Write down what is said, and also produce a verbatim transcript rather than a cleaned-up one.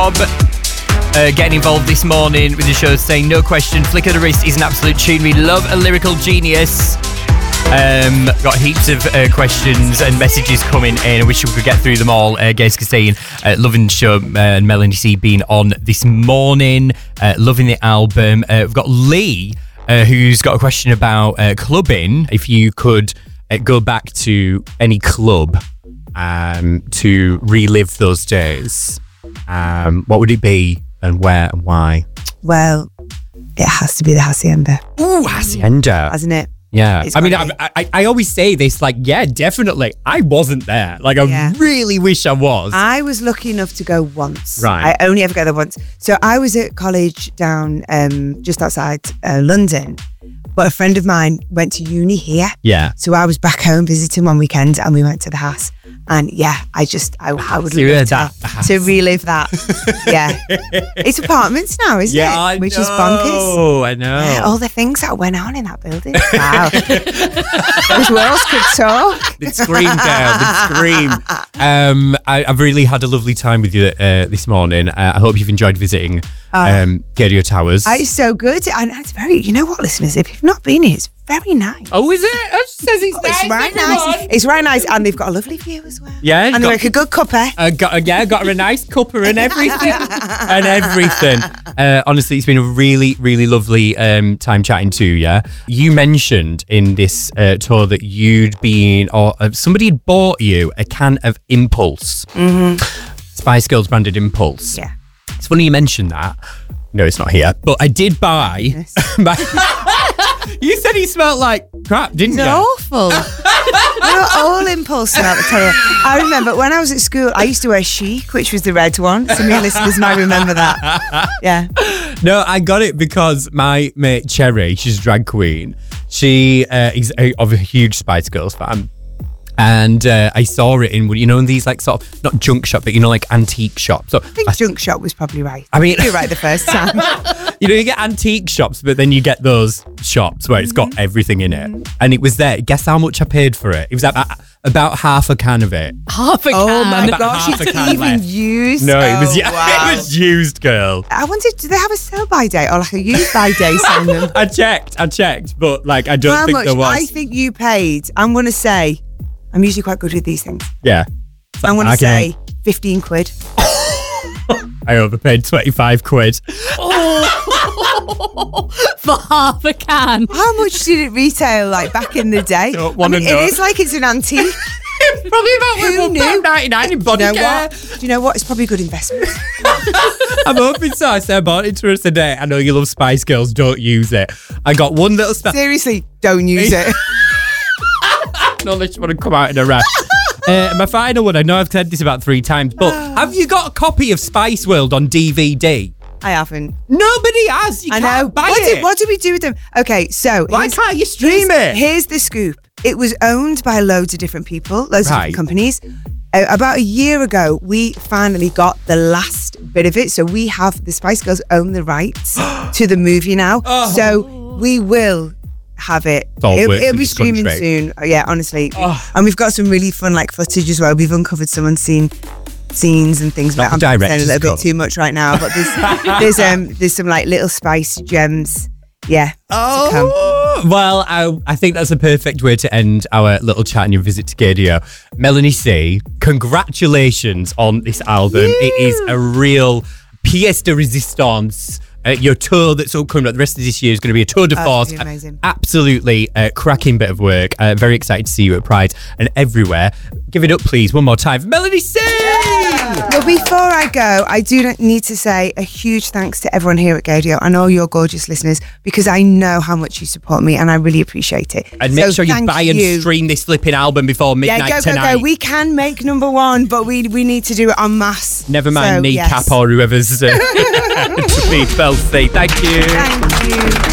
Rob uh, getting involved this morning with the show, saying, no question, Flick of the Wrist is an absolute tune. We love a lyrical genius. Um, got heaps of uh, questions and messages coming in. I wish we could get through them all. Uh, Gaze saying, uh, loving the show, uh, and Melanie C being on this morning, uh, loving the album. Uh, we've got Lee, uh, who's got a question about uh, clubbing. If you could uh, go back to any club um, to relive those days, um, what would it be and where and why? Well, it has to be the Hacienda. Ooh, Hacienda. Hasn't it? Yeah, It's I mean, I, great. I I always say this, like, yeah, definitely. I wasn't there. Like, I Yeah. really wish I was. I was lucky enough to go once. Right. I only ever go there once. So I was at college down um, just outside uh, London, but a friend of mine went to uni here. Yeah. So I was back home visiting one weekend, and we went to the Haas. And yeah, I just, I, I would So you love heard to, that, the Haas. to relive that. Yeah. It's apartments now, isn't Yeah, it? I Which know. is bonkers. Oh, I know. Yeah, all the things that went on in that building. Wow. Those walls could talk. They'd scream, girl. They'd scream. Um, I, I've really had a lovely time with you uh, this morning. Uh, I hope you've enjoyed visiting um, Gadio Towers. Uh, It's so good. And it's very, you know what, listeners, if you've not been here, it's very nice. oh, is it? It says it's nice. It's right nice. It's right nice. And they've got a lovely view as well. Yeah, And got- they make a good cuppa. Uh, got, yeah, got her a nice cuppa and everything. and everything. Uh, honestly, it's been a really, really lovely um, time chatting to you. You mentioned in this uh, tour that you'd been, or uh, somebody had bought you a can of Impulse. Mm-hmm. Spice Girls branded Impulse. Yeah. It's funny you mentioned that. No, it's not here. But I did buy. Yes. You said he smelled like crap, didn't They're you? awful. They were all Impulse about the terrible. I remember when I was at school, I used to wear Chic, which was the red one. Some of your listeners might remember that. Yeah. No, I got it because my mate Cherry, she's a drag queen. She uh, is a, of a huge Spice Girls fan. And uh, I saw it in, you know, in these like sort of, not junk shop, but you know, like antique shops. So I think Junk Shop was probably right. I mean- you were right the first time. you know, you get antique shops, but then you get those shops where it's got everything in it. And it was there. Guess how much I paid for it? It was about, about half a can of it. Half a can. Oh my About gosh, half a it's can even left. used. No, it was Oh, yeah, wow. it was used, girl. I wondered, do they have a sell by date or like a use by date on them? I checked, I checked, but like I don't How think much? there was. I think you paid. I'm going to say, I'm usually quite good with these things. yeah. I'm going to I can- say fifteen quid. I overpaid twenty-five quid. For half a can. How much did it retail like back in the day? Don't I wanna mean, know. it is like it's an antique. Probably about Who knew? ninety-nine in Do body you know care. what? Do you know what? It's probably a good investment. I'm hoping so. I said I bought it to us today. I know you love Spice Girls. Don't use it. I got one little Spice. Seriously, don't use it. Not unless you want to come out in a rash. Uh, my final one. I know I've said this about three times, but have you got a copy of Spice World on D V D? I haven't. Nobody has. You I can't know. buy What it. do, what do we do with them? Okay, so Why here's- can't you stream here's, it? Here's the scoop. It was owned by loads of different people, loads of Right. different companies. Uh, about a year ago, we finally got the last bit of it. So we have the Spice Girls own the rights to the movie now. Oh. So we will have it. all It'll, work for it'll be this streaming country. soon. Uh, Yeah, honestly. Oh. And we've got some really fun like footage as well. We've uncovered some unseen scenes and things. Not But the I'm saying a director's little cut. bit too much right now. But there's there's um there's some like little Spice gems. Yeah. to come. Oh, well, I, I think that's a perfect way to end our little chat and your visit to Gadio. Melanie C, congratulations on this album. It is a real pièce de résistance. Uh, your tour that's upcoming the rest of this year is going to be a tour de Oh, force. it's gonna be amazing. Absolutely uh, cracking bit of work. Uh, very excited to see you at Pride and everywhere. Give it up, please, one more time for Melanie C. Well, before I go, I do need to say a huge thanks to everyone here at Gadio and all your gorgeous listeners, because I know how much you support me and I really appreciate it. And make So sure you thank buy and you. stream this flipping album before midnight Yeah, go, go, tonight. go. We can make number one, but we we need to do it en masse. Never mind So, kneecap yes. or whoever's uh, to be Chelsea. Thank you. Thank you.